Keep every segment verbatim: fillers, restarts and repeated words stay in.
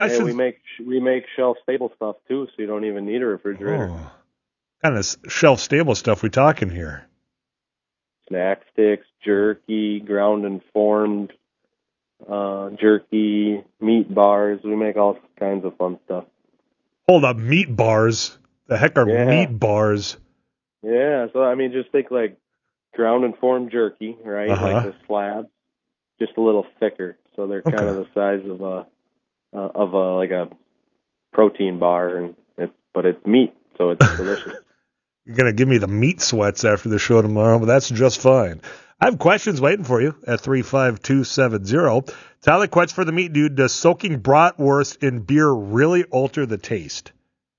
I Hey, should... we make we make shelf stable stuff too, so you don't even need a refrigerator. Oh. Kind of shelf stable stuff we talking here? Snack sticks, jerky, ground and formed uh, jerky, meat bars. We make all kinds of fun stuff. Hold up, meat bars? The heck are yeah. meat bars? Yeah, so I mean, just think like ground and formed jerky, right? Uh-huh. Like the slabs, just a little thicker, so they're Okay. kind of the size of a uh, of a like a protein bar, and it's but it's meat, so it's delicious. You're going to give me the meat sweats after the show tomorrow, but that's just fine. I have questions waiting for you at three five two seven zero. Tyler, question for the meat dude. Does soaking bratwurst in beer really alter the taste?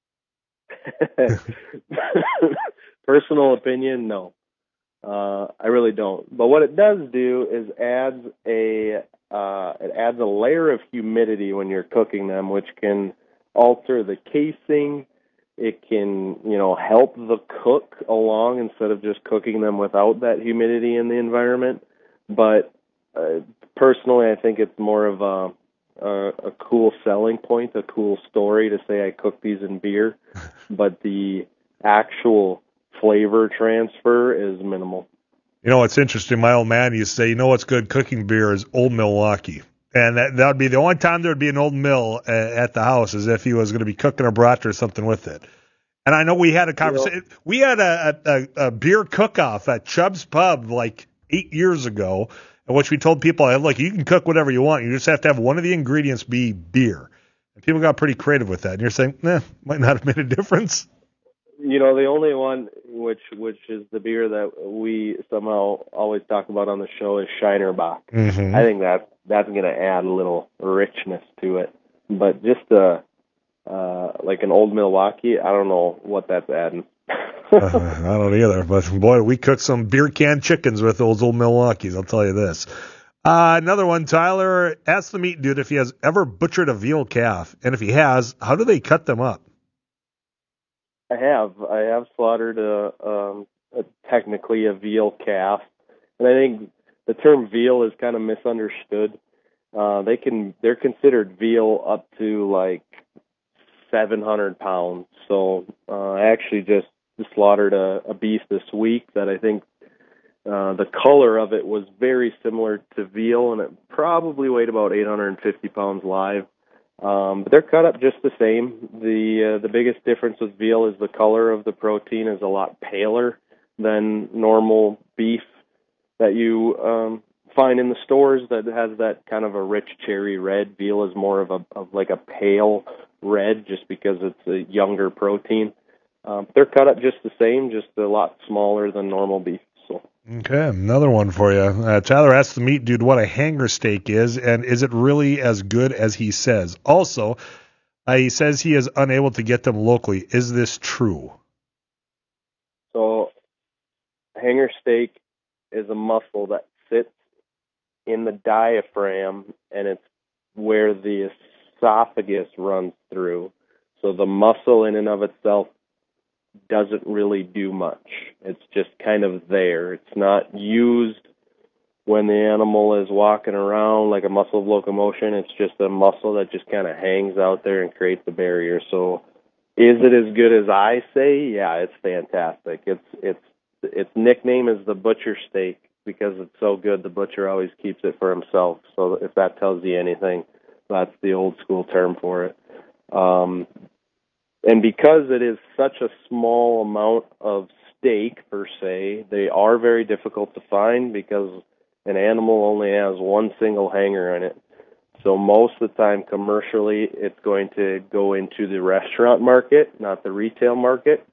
Personal opinion, no. Uh, I really don't. But what it does do is adds a uh, it adds a layer of humidity when you're cooking them, which can alter the casing. It can, you know, help the cook along instead of just cooking them without that humidity in the environment. But uh, personally, I think it's more of a, a a cool selling point, a cool story to say I cook these in beer. But the actual flavor transfer is minimal. You know, it's interesting. My old man used to say, you know what's good cooking beer is Old Milwaukee. And that that would be the only time there would be an Old Mill uh, at the house, is if he was going to be cooking a brat or something with it. And I know we had a conversation. You know, we had a, a, a beer cook-off at Chubb's Pub like eight years ago, in which we told people, look, you can cook whatever you want. You just have to have one of the ingredients be beer. And people got pretty creative with that. And you're saying, nah, might not have made a difference. You know, the only one which which is the beer that we somehow always talk about on the show is Shinerbach. Mm-hmm. I think that that's going to add a little richness to it. But just a, uh, like an Old Milwaukee, I don't know what that's adding. uh, I don't either. But, boy, we cooked some beer can chickens with those Old Milwaukees, I'll tell you this. Uh, another one, Tyler, ask the meat dude if he has ever butchered a veal calf. And if he has, how do they cut them up? I have. I have slaughtered a, um, a technically a veal calf, and I think the term veal is kind of misunderstood. Uh, they can they're considered veal up to like seven hundred pounds. So uh, I actually just slaughtered a, a beef this week that I think uh, the color of it was very similar to veal, and it probably weighed about eight hundred fifty pounds live. Um, but they're cut up just the same. The uh, the biggest difference with veal is the color of the protein is a lot paler than normal beef that you um, find in the stores that has that kind of a rich cherry red. Veal is more of a of like a pale red just because it's a younger protein. Um, they're cut up just the same, just a lot smaller than normal beef. So. Okay, another one for you. Uh, Tyler asked the meat dude what a hanger steak is, and is it really as good as he says? Also, uh, he says he is unable to get them locally. Is this true? So, hanger steak is a muscle that sits in the diaphragm, and it's where the esophagus runs through. So the muscle in and of itself doesn't really do much. It's just kind of there. It's not used when the animal is walking around like a muscle of locomotion. It's just a muscle that just kind of hangs out there and creates a barrier. So is it as good as I say? Yeah, it's fantastic. It's it's its nickname is the butcher steak because it's so good the butcher always keeps it for himself. So if that tells you anything, that's the old school term for it. Um And because it is such a small amount of steak, per se, they are very difficult to find because an animal only has one single hanger in it. So most of the time, commercially, it's going to go into the restaurant market, not the retail market.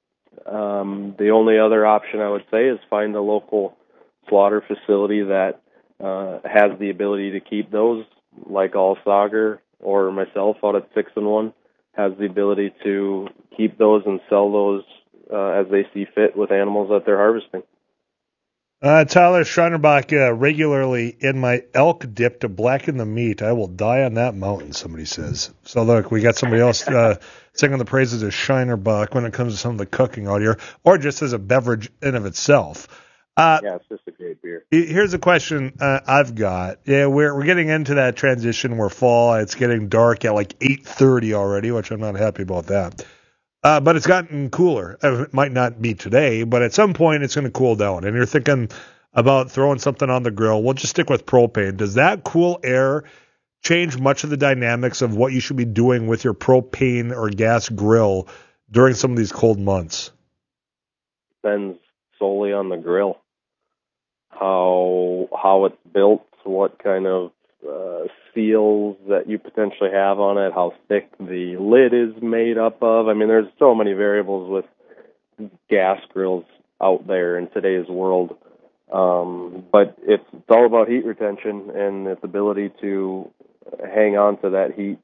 Um, the only other option I would say is find a local slaughter facility that uh, has the ability to keep those, like Allsager or myself out at Six and One. Has the ability to keep those and sell those uh, as they see fit with animals that they're harvesting. Uh, Tyler Schreinerbach, uh, regularly in my elk dip to blacken the meat. I will die on that mountain, somebody says. So look, we got somebody else uh, singing the praises of Schreinerbach when it comes to some of the cooking out here, or just as a beverage in of itself. Uh, yeah, it's just a great beer. Here's a question uh, I've got. Yeah, we're we're getting into that transition where fall, it's getting dark at like eight thirty already, which I'm not happy about that. Uh, but it's gotten cooler. It might not be today, but at some point it's going to cool down. And you're thinking about throwing something on the grill. We'll just stick with propane. Does that cool air change much of the dynamics of what you should be doing with your propane or gas grill during some of these cold months? Depends solely on the grill. How how it's built, what kind of uh, seals that you potentially have on it, how thick the lid is made up of. I mean, there's so many variables with gas grills out there in today's world. Um, but it's, it's all about heat retention and its ability to hang on to that heat.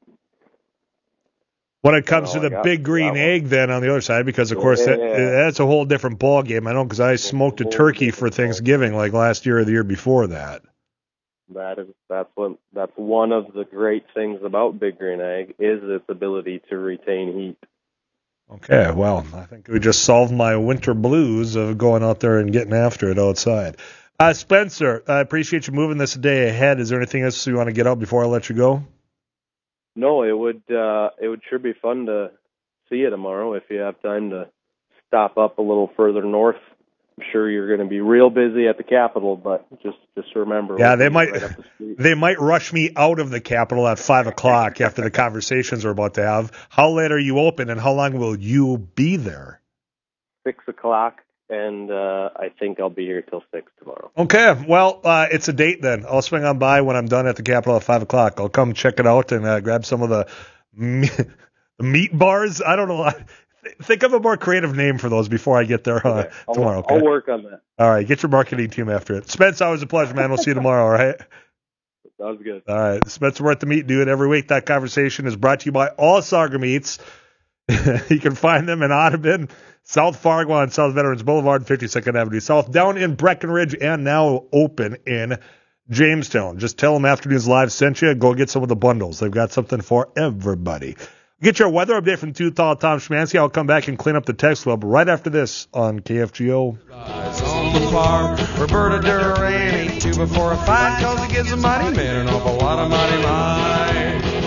When it comes to the big green egg, then on the other side, because of course that, that's a whole different ball game. I know because I smoked a turkey for Thanksgiving like last year or the year before that. That is that's what that's one of the great things about big green egg is its ability to retain heat. Okay, well, I think we just solved my winter blues of going out there and getting after it outside. Uh, Spencer, I appreciate you moving this a day ahead. Is there anything else you want to get out before I let you go? No, it would uh, it would sure be fun to see you tomorrow if you have time to stop up a little further north. I'm sure you're going to be real busy at the Capitol, but just just remember. Yeah, they might right the they might rush me out of the Capitol at five o'clock after the conversations we're about to have. How late are you open, and how long will you be there? Six o'clock. And uh, I think I'll be here till six tomorrow. Okay, well, uh, it's a date then. I'll swing on by when I'm done at the Capitol at five o'clock. I'll come check it out and uh, grab some of the meat, meat bars. I don't know. Think of a more creative name for those before I get there uh, okay. I'll, tomorrow. Okay? I'll work on that. All right, get your marketing team after it. Spence, always a pleasure, man. We'll see you tomorrow, all right? Sounds good. All right, Spencer, we're at the Meat Dude every week. That conversation is brought to you by all Sauger Meats. You can find them in Audubon, South Fargo on South Veterans Boulevard and fifty-second Avenue South, down in Breckenridge, and now open in Jamestown. Just tell them Afternoons Live sent you. Go get some of the bundles. They've got something for everybody. Get your weather update from Tooth Tall Tom Schmansky. I'll come back and clean up the text club right after this on K F G O. It's on the farm, Roberta Duran, eat two before a fight, cause it gives a mighty man an awful lot of mighty might.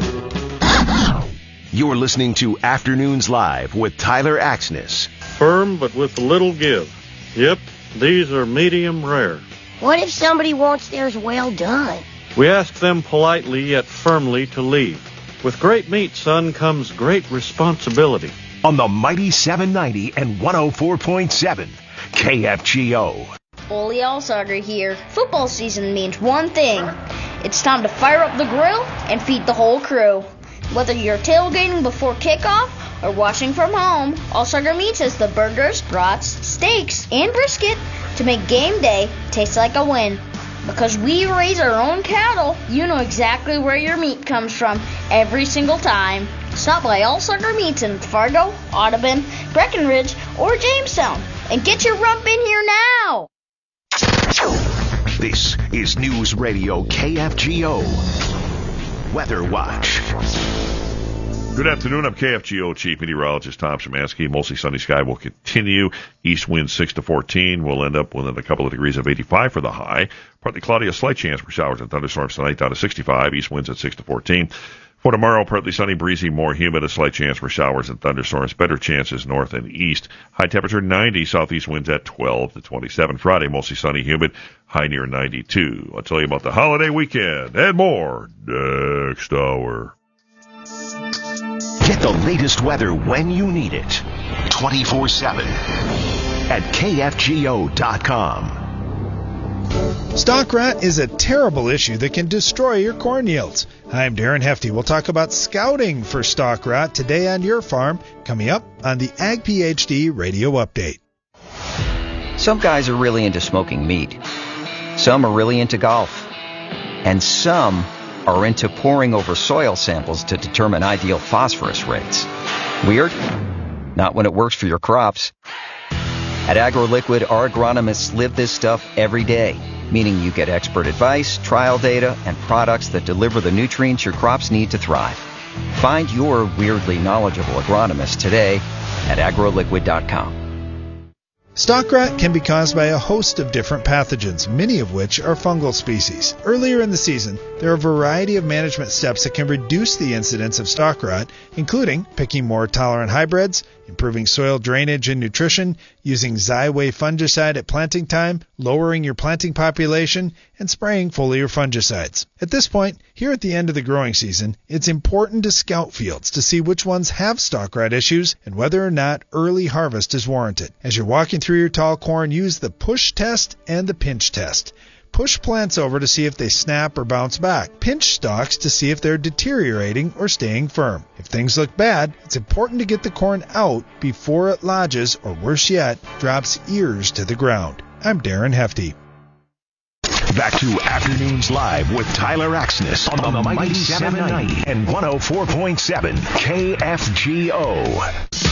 You're listening to Afternoons Live with Tyler Axness. Firm but with a little give. Yep, these are medium rare. What if somebody wants theirs well done? We ask them politely yet firmly to leave. With great meat, son, comes great responsibility. On the mighty seven ninety and one oh four point seven, K F G O. Ole Allsager here. Football season means one thing. It's time to fire up the grill and feed the whole crew. Whether you're tailgating before kickoff or watching from home, Allsager Meats has the burgers, brats, steaks, and brisket to make game day taste like a win. Because we raise our own cattle, you know exactly where your meat comes from every single time. Stop by Allsager Meats in Fargo, Audubon, Breckenridge, or Jamestown and get your rump in here now! This is News Radio K F G O. Weather Watch. Good afternoon. I'm K F G O Chief Meteorologist Tom Szymanski. Mostly sunny sky will continue. East wind six to fourteen. We'll end up within a couple of degrees of eighty-five for the high. Partly cloudy, a slight chance for showers and thunderstorms tonight, down to sixty-five. East winds at six to fourteen. For tomorrow, partly sunny, breezy, more humid, a slight chance for showers and thunderstorms. Better chances north and east. High temperature ninety, southeast winds at twelve to twenty-seven. Friday, mostly sunny, humid, high near ninety-two. I'll tell you about the holiday weekend and more next hour. Get the latest weather when you need it. twenty-four seven at K F G O dot com. Stalk rot is a terrible issue that can destroy your corn yields. Hi, I'm Darren Hefty. We'll talk about scouting for stalk rot today on your farm, coming up on the Ag PhD Radio Update. Some guys are really into smoking meat. Some are really into golf. And some are into poring over soil samples to determine ideal phosphorus rates. Weird? Not when it works for your crops. At AgroLiquid, our agronomists live this stuff every day, meaning you get expert advice, trial data, and products that deliver the nutrients your crops need to thrive. Find your weirdly knowledgeable agronomist today at agro liquid dot com. Stalk rot can be caused by a host of different pathogens, many of which are fungal species. Earlier in the season, there are a variety of management steps that can reduce the incidence of stalk rot, including picking more tolerant hybrids, improving soil drainage and nutrition, using Xyway fungicide at planting time, lowering your planting population, and spraying foliar fungicides. At this point, here at the end of the growing season, it's important to scout fields to see which ones have stalk rot issues and whether or not early harvest is warranted. As you're walking through your tall corn, use the push test and the pinch test. Push plants over to see if they snap or bounce back. Pinch stalks to see if they're deteriorating or staying firm. If things look bad, it's important to get the corn out before it lodges, or worse yet, drops ears to the ground. I'm Darren Hefty. Back to Afternoons Live with Tyler Axness on the Mighty seven ninety and one oh four point seven K F G O.